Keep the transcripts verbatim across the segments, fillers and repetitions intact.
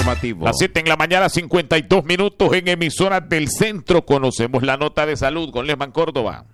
informativo. Las siete en la mañana, cincuenta y dos minutos en emisoras del centro. Conocemos la nota de salud con Lesman Córdoba.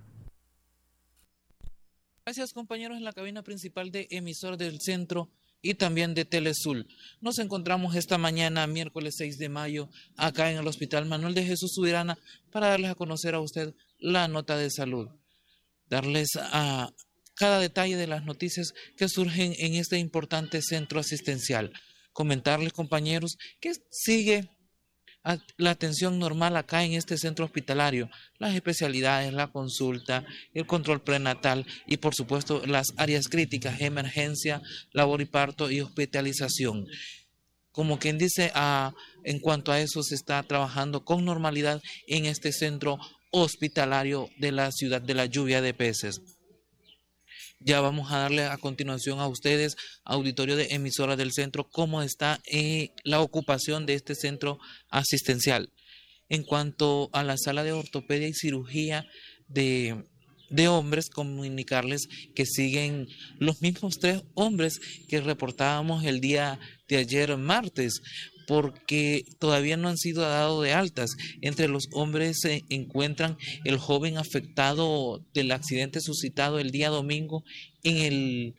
Gracias, compañeros, en la cabina principal de emisoras del centro y también de Telesul. Nos encontramos esta mañana, miércoles seis de mayo, acá en el Hospital Manuel de Jesús Subirana, para darles a conocer a usted la nota de salud. Darles a cada detalle de las noticias que surgen en este importante centro asistencial. Comentarles, compañeros, que sigue la atención normal acá en este centro hospitalario, las especialidades, la consulta, el control prenatal y por supuesto las áreas críticas, emergencia, labor y parto y hospitalización. Como quien dice, a, en cuanto a eso se está trabajando con normalidad en este centro hospitalario de la ciudad de la lluvia de peces. Ya vamos a darle a continuación a ustedes, auditorio de emisoras del centro, cómo está eh, la ocupación de este centro asistencial. En cuanto a la sala de ortopedia y cirugía de, de hombres, comunicarles que siguen los mismos tres hombres que reportábamos el día de ayer martes, porque todavía no han sido dados de altas. Entre los hombres se encuentran el joven afectado del accidente suscitado el día domingo en el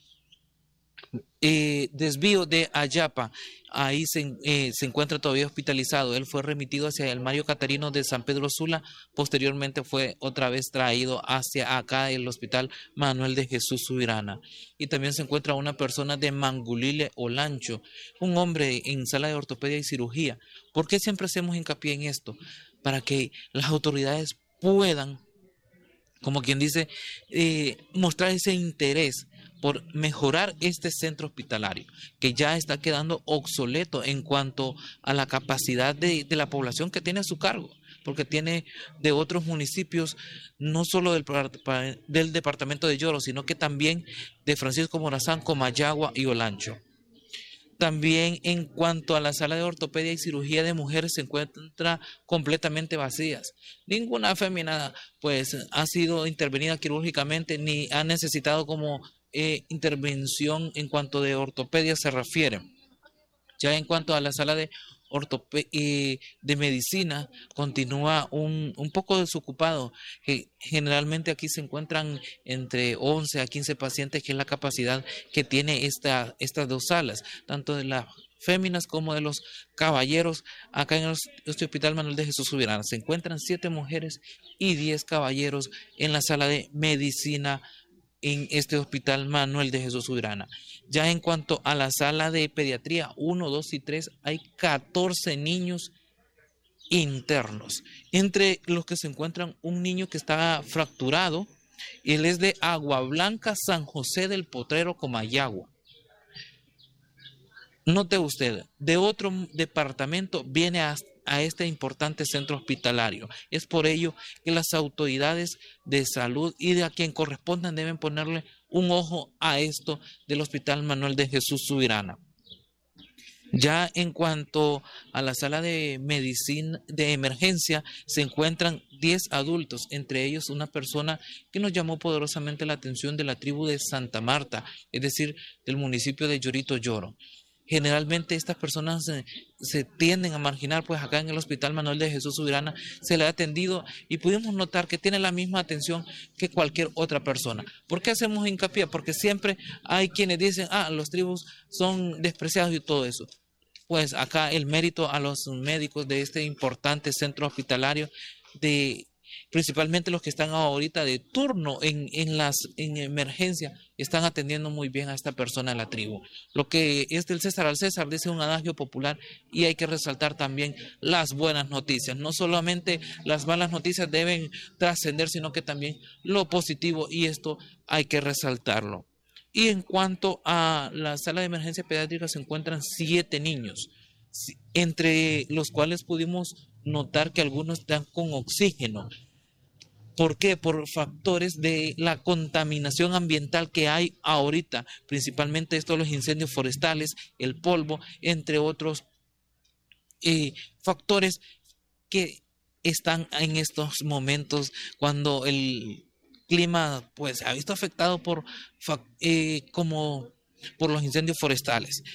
eh, desvío de Ayapa. Ahí se, eh, se encuentra todavía hospitalizado. Él fue remitido hacia el Mario Catarino de San Pedro Sula. Posteriormente fue otra vez traído hacia acá el Hospital Manuel de Jesús Subirana. Y también se encuentra una persona de Mangulile Olancho, un hombre en sala de ortopedia y cirugía. ¿Por qué siempre hacemos hincapié en esto? Para que las autoridades puedan, como quien dice, eh, mostrar ese interés por mejorar este centro hospitalario, que ya está quedando obsoleto en cuanto a la capacidad de, de la población que tiene a su cargo, porque tiene de otros municipios, no solo del, del departamento de Yoro, sino que también de Francisco Morazán, Comayagua y Olancho. También en cuanto a la sala de ortopedia y cirugía de mujeres se encuentra completamente vacías. Ninguna fémina pues ha sido intervenida quirúrgicamente ni ha necesitado como eh, intervención en cuanto de ortopedia se refiere. Ya en cuanto a la sala de ortope y de medicina continúa un, un poco desocupado. Generalmente aquí se encuentran entre once a quince pacientes, que es la capacidad que tiene esta, estas dos salas, tanto de las féminas como de los caballeros. Acá en este Hospital Manuel de Jesús Subirana se encuentran siete mujeres y diez caballeros en la sala de medicina en este Hospital Manuel de Jesús Subirana. Ya en cuanto a la sala de pediatría uno, dos y tres, hay catorce niños internos, entre los que se encuentran un niño que está fracturado. Él es de Agua Blanca, San José del Potrero, Comayagua. Note usted, de otro departamento viene a, a este importante centro hospitalario. Es por ello que las autoridades de salud y de a quien correspondan deben ponerle un ojo a esto del Hospital Manuel de Jesús Subirana. Ya en cuanto a la sala de medicina de emergencia, se encuentran diez adultos, entre ellos una persona que nos llamó poderosamente la atención de la tribu de Santa Marta, es decir, del municipio de Yorito Yoro. Generalmente estas personas se, se tienden a marginar, pues acá en el Hospital Manuel de Jesús Subirana se le ha atendido y pudimos notar que tiene la misma atención que cualquier otra persona. ¿Por qué hacemos hincapié? Porque siempre hay quienes dicen, ah, los tribus son despreciados y todo eso. Pues acá el mérito a los médicos de este importante centro hospitalario, de principalmente los que están ahorita de turno en, en las en emergencia, están atendiendo muy bien a esta persona de la tribu. Lo que es del César al César, dice un adagio popular, y hay que resaltar también las buenas noticias. No solamente las malas noticias deben trascender, sino que también lo positivo, y esto hay que resaltarlo. Y en cuanto a la sala de emergencia pediátrica se encuentran siete niños, entre los cuales pudimos notar que algunos están con oxígeno. ¿Por qué? Por factores de la contaminación ambiental que hay ahorita, principalmente estos los incendios forestales, el polvo, entre otros eh, factores que están en estos momentos cuando el clima pues se ha visto afectado por, eh, como por los incendios forestales.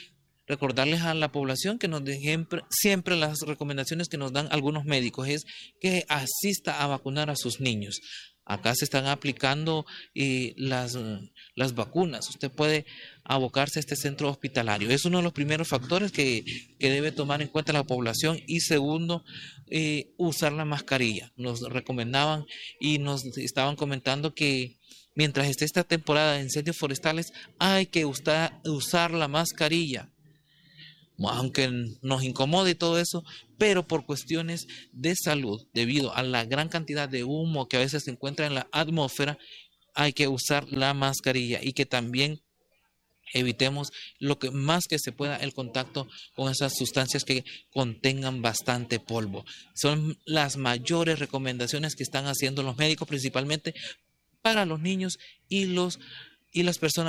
recordarles a la población que nos dejen siempre las recomendaciones que nos dan algunos médicos, es que asista a vacunar a sus niños. Acá se están aplicando eh, las, las vacunas. Usted puede abocarse a este centro hospitalario. Es uno de los primeros factores que, que debe tomar en cuenta la población. Y segundo, eh, usar la mascarilla. Nos recomendaban y nos estaban comentando que mientras esté esta temporada de incendios forestales, hay que usar, usar la mascarilla. Aunque nos incomode todo eso, pero por cuestiones de salud, debido a la gran cantidad de humo que a veces se encuentra en la atmósfera, hay que usar la mascarilla y que también evitemos lo que más que se pueda el contacto con esas sustancias que contengan bastante polvo. Son las mayores recomendaciones que están haciendo los médicos, principalmente para los niños y los y las personas